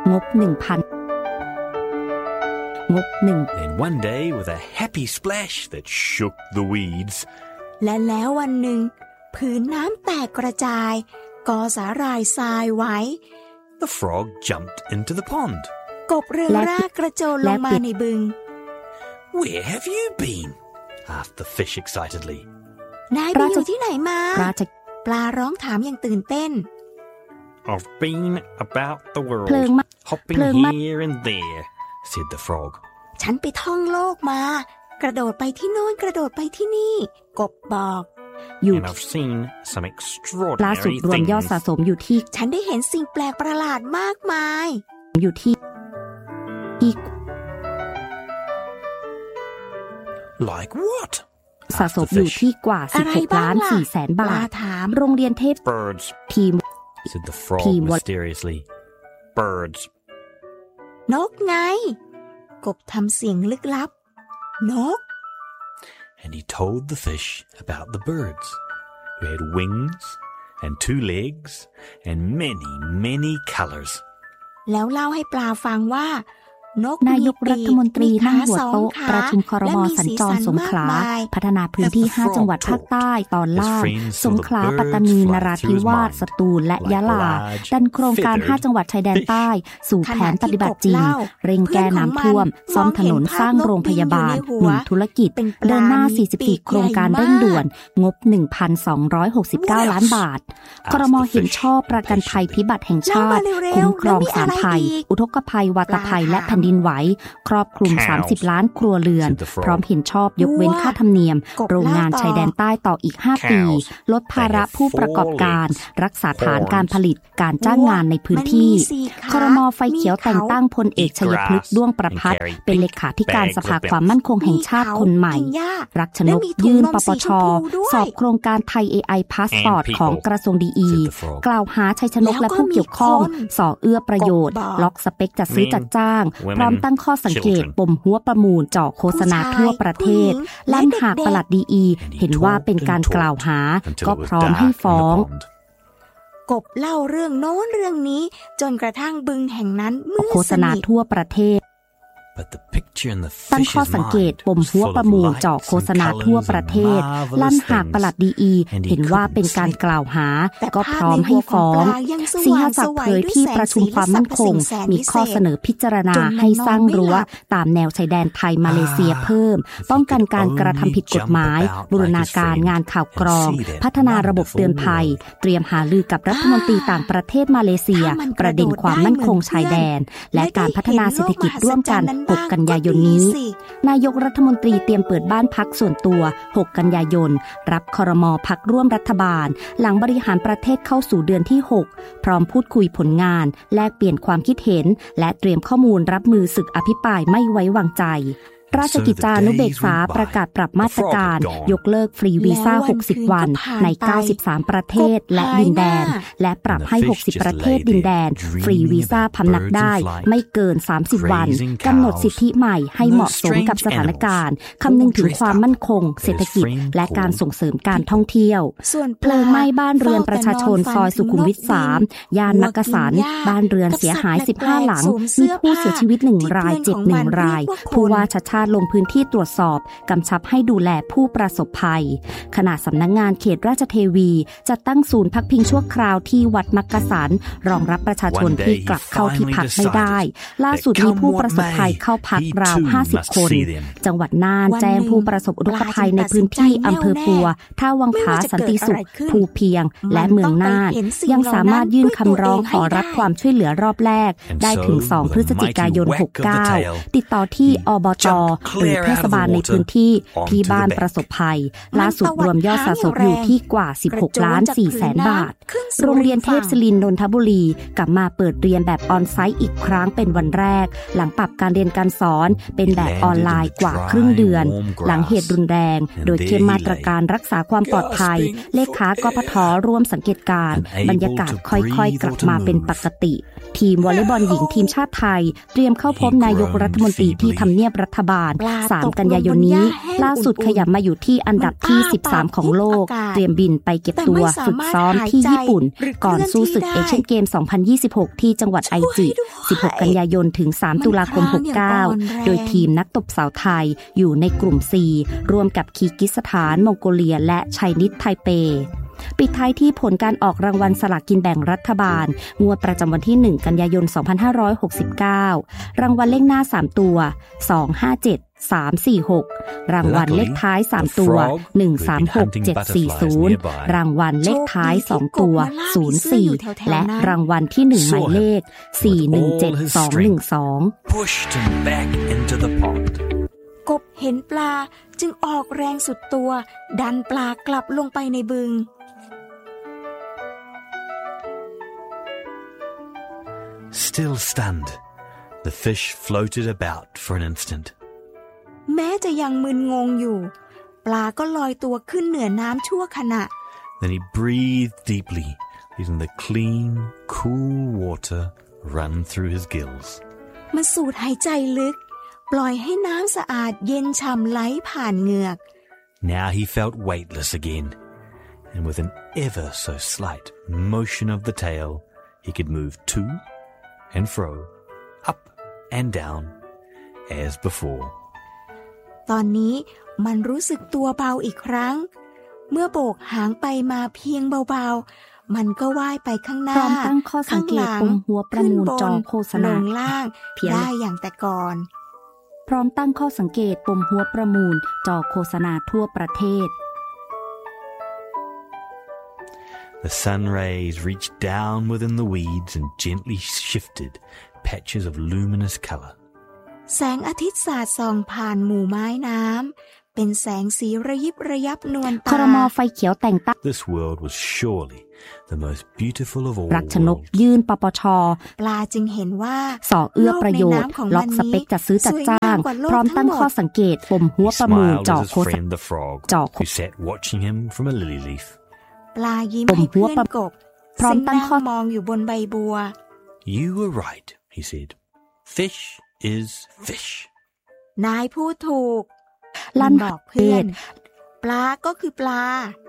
งบ 1,000 งบ Then one day with a happy splash that shook the weeds และแล้ววันหนึ่งผืนน้ำแตกกระจายกอสาหร่ายทรายไว้ The frog jumped into the pond กบเรืองร่ากระโจนลงมาในบึง Where have you been? asked the fish excitedly. นายไปอยู่ที่ไหนมาปลาร้องถามอย่างตื่นเต้น I've been about the world, hopping here and there, said the frog. ฉันไปท่องโลกมากระโดดไปที่โน้นกระโดดไปที่นี่กบบอกอยู่ And I've seen some ล่าสุด extraordinary รวมยอด things. สะสมอยู่ที่ฉันได้เห็นสิ่งแปลกประหลาดมากมายอยู่ที่ Like what? สะสมอยู่ที่กว่า16 ล้าน 4 แสนบาทโรงเรียนเทพ Birds, ทีม said the frog mysteriously. Birds. นกไงกบทำเสียงลึกลับนก And he told the fish about the birds, who had wings and 2 legs and many, many colors. แล้วเล่าให้ปลาฟังว่านกนายกรัฐมนตรีนั่งหัวโต๊ะประชุมครม.สัญจรสงขลาพัฒนาพื้นที่5จังหวัดภาคใต้ตอนล่างสงขลาปัตตานีนราธิวาสสตูลและยะลาดันโครงการ5จังหวัดชายแดนใต้สู่แผนปฏิบัติจริงเร่งแก้น้ำท่วมซ่อมถนนสร้างโรงพยาบาลหนุนธุรกิจเดินหน้า44โครงการเร่งด่วนงบ 1,269 ล้านบาทครม.เห็นชอบประกันภัยพิบัติแห่งชาติคุ้มครองสาธารณภัยอุทกภัยวาตภัยและแผ่นดินไหวครอบคลุม30ล้านครัวเรือนพร้อมเห็นชอบยกเว้นค่าธรรมเนียมโรงงานชายแดนใต้ต่ออีก5ปีลดภาระผู้ประกอบการรักษาฐานการผลิตการจ้างงานในพื้นที่ครม.ไฟเขียวแต่งตั้งพลเอกชัยพฤกษ์ด้วงประภัสเป็นเลขาธิการสภาความมั่นคงแห่งชาติคนใหม่รักชนกยื่นปปช.สอบโครงการไทย AI พาสปอร์ตของกระทรวงดีกล่าวหาชัยชนกและผู้เกี่ยวข้องส่อเอื้อประโยชน์ล็อกสเปคจัดซื้อจัดจ้างพร้อมตั้งข้อสังเกตปมหัวประมูลเจาะโฆษณาทั่วประเทศลั่นหากปลัดดีเห็นว่าเป็นการกล่าวหาก็พร้อมให้ฟ้องกบเล่าเรื่องโน้นเรื่องนี้จนกระทั่งบึงแห่งนั้นมืดสนิทโฆษณาทั่วประเทศ But the picture in the ตั้งข้อ fish's สังเกต mind ปมหัว was ประ full มูล of เจาะ lights โฆษ and ณาทั่ว colours ประ and เทศ marvelous ลั่นหากปลัด things, เห็นว่าเป็นการกล่าวหาก็พร้อมให้ฟ้องสิงหศักดิ์เผยที่ประชุมความมั่นคงมีข้อเสนอพิจารณาให้สร้างรั้วตามแนวชายแดนไทยมาเลเซียเพิ่มป้องกันการกระทำผิดกฎหมายบูรณาการงานข่าวกรองพัฒนาระบบเตือนภัยเตรียมหารือกับรัฐมนตรีต่างประเทศมาเลเซียประเด็นความมั่นคงชายแดนและการพัฒนาเศรษฐกิจร่วมกัน6 กันยายนนี้นายกรัฐมนตรีเตรียมเปิดบ้านพักส่วนตัว6 กันยายนรับครม.พรรคร่วมรัฐบาลหลังบริหารประเทศเข้าสู่เดือนที่6พร้อมพูดคุยผลงานแลกเปลี่ยนความคิดเห็นและเตรียมข้อมูลรับมือศึกอภิปรายไม่ไว้วางใจราชกิจจานุเบกษาประกาศปรับมาตรการยกเลิกฟรีวีซ่า60 วันใน93ประเทศและดินแดนและปรับให้60ประเทศดินแดนฟรีวีซ่าพำนักได้ไม่เกิน30วันกำหนดสิทธิใหม่ให้เหมาะสมกับสถานการณ์คำนึงถึงความมั่นคงเศรษฐกิจและการส่งเสริมการท่องเที่ยวเพลิงไหม้บ้านเรือนประชาชนซอยสุขุมวิท3ย่านมักกะสันบ้านเรือนเสียหาย15หลังมีผู้เสียชีวิต1รายเจ็บ1รายผู้ว่าชัชชาติลงพื้นที่ตรวจสอบกำชับให้ดูแลผู้ประสบภัยขณะสำนักงานเขตราชเทวีจัดตั้งศูนย์พักพิงชั่วคราวที่วัดมักกะสันรองรับประชาชนที่กลับเข้าที่พักไม่ได้ล่าสุดมีผู้ประสบภัยเข้าพักราว50คนจังหวัดน่านแจ้งผู้ประสบอุทกภัยในพื้นที่อำเภอปัวท่าวังผาสันติสุขภูเพียงและเมืองน่านยังสามารถยื่นคำร้องขอรับความช่วยเหลือรอบแรกได้ถึง2 พฤศจิกายน 69ติดต่อที่อบจ.หรือเทศบาลในพื้นที่ที่บ้านประสบภัยล่าสุดรวมยอดสะสมอยู่ที่กว่า16ล้าน4แสนบาทโรงเรียนเทพศิรินทร์นนทบุรีกลับมาเปิดเรียนแบบออนไซต์อีกครั้งเป็นวันแรกหลังปรับการเรียนการสอนเป็นแบบออนไลน์กว่าครึ่งเดือนหลังเหตุรุนแรงโดยเข้มมาตรการรักษาความปลอดภัยเลขากปท.ร่วมสังเกตการณ์บรรยากาศค่อยๆกลับมาเป็นปกติทีมวอลเลย์บอลหญิงทีมชาติไทยเตรียมเข้าพบนายกรัฐมนตรีที่ทำเนียบรัฐบาลบาล3กันยายนนี้ล่าสุดขยับมาอยู่ที่อันดับที่13ของโลกเตรียมบินไปเก็บตัวฝึกซ้อมที่ญี่ปุ่นก่อนสู้ศึกเอเชียนเกม 2026 ที่จังหวัดไอจิ 16 กันยายนถึง 3 ตุลาคม 69 โดยทีมนักตบสาวไทยอยู่ในกลุ่ม C ร่วมกับคีร์กิสถานมองโกเลียและไชนีสไทเปปิดท้ายที่ผลการออกรางวัลสลากกินแบ่งรัฐบาลงวดประจำวันที่1กันยายน 2569 รางวัลเลขหน้า3ตัว257 346รางวัลเลขท้าย3ตัว136 740รางวัลเลขท้าย2ตัว04และรางวัลที่1หมายเลข417212 pushed him back into the pond. กบเห็นปลาจึงออกแรงสุดตัวดันปลากลับลงไปในบึง Still stunned, the fish floated about for an instant. แม้จะยังมึนงงอยู่ปลาก็ลอยตัวขึ้นเหนือน้ำชั่วขณะ Then he breathed deeply, letting the clean, cool water run through his gills. มันสูดหายใจลึกปล่อยให้น้ำสะอาดเย็นฉ่ำไหลผ่านเหงือก Now he felt weightless again, and with an ever so slight motion of the tail, he could move to and fro, up and down, as before. ตอนนี้มันรู้สึกตัวเบาอีกครั้งเมื่อโบกหางไปมาเพียงเบาๆมันก็ว่ายไปข้างหน้าพร้อมตั้งข้อสังเกตปมหัวประมูลจอโฆษณาลงล่างได้อย่างแต่ก่อนพร้อมตั้งข้อสังเกตปมหัวประมูลจอโฆษณาทั่วประเทศ The sun rays reached down within the weeds and gently shifted patches of luminous color. แสงอาทิตย์สาดส่องผ่านหมู่ไม้น้ำเป็นแสงสีระยิบระยับนวลตาครม.ไฟเขียวแต่งตั้ง This world was surely the most beautiful of all รัชนกยื่นปปช. ปลาจึงเห็นว่าสอเอื้อประโยชน์ล็อกสเปคจัดซื้อจัดจ้างพร้อมตั้งข้อสังเกตปมหัวประมูลจอโฆษณา who sat watching him from a lily leaf. ปลายิ้มให้เพื่อนกบพร้อมตั้งข้อมองอยู่บนใบบัว You were right, he said. Fish is fish. นายพูดถูกลั่นบอกเพื่อนปลาก็คือปลา